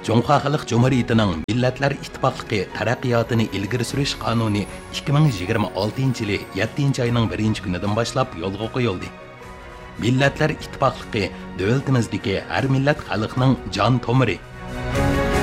Жоңхо Халық Cumhuriyetining Millatlar Ittifoqligi taraqqiyotini ilgari surish qonuni 2026 yili 7 oyning 1 kunidan boshlab yo'lga qo'yildi. Millatlar Ittifoqligi davlatimizdagi har millat xalqning jon tomiri